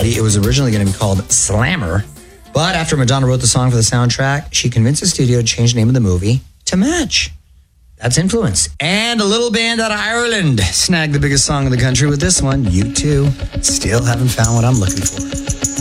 reality, it was originally going to be called Slammer. But after Madonna wrote the song for the soundtrack, she convinced the studio to change the name of the movie to match. That's influence. And a little band out of Ireland snagged the biggest song in the country with this one, U2. Still haven't found what I'm looking for.